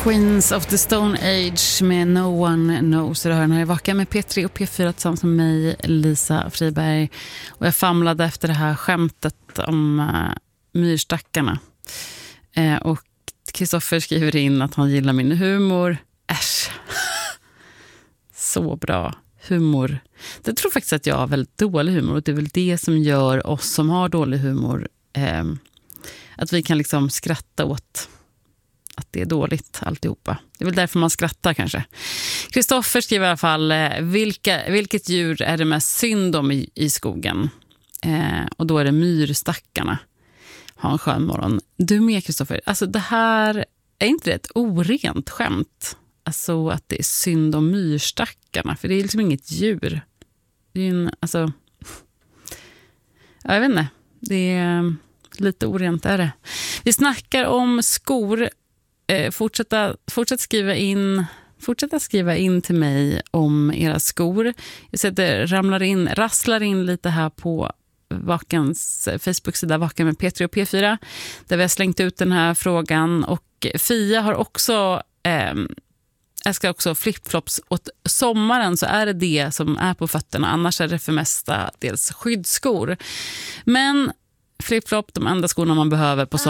Queens of the Stone Age med No One Knows. Det här är Vaka med P3 och P4 tillsammans med mig, Lisa Friberg. Och jag famlade efter det här skämtet om myrstackarna. Och Kristoffer skriver in att han gillar min humor. Äsch. Så bra humor. Jag tror faktiskt att jag har väldigt dålig humor. Och det är väl det som gör oss som har dålig humor att vi kan liksom skratta åt att det är dåligt alltihopa. Det är väl därför man skrattar kanske. Kristoffer skriver i alla fall vilket djur är det mest synd om i skogen? Och då är det myrstackarna. Ha en skön morgon. Du med, Kristoffer. Alltså det här är inte ett orent skämt. Alltså att det är synd om myrstackarna. För det är liksom inget djur. Det är ju alltså... Jag vet inte. Det är lite orent är det. Vi snackar om skor. Fortsätt skriva in till mig om era skor. Jag ser att det rasslar in lite här på Vakans Facebook-sida Vakan med P3 och P4 där vi har slängt ut den här frågan. Och Fia har också jag ska också flipflops åt sommaren, så är det som är på fötterna. Annars är det för mesta dels skyddsskor. Men flipflop, de enda skorna man behöver på sommaren.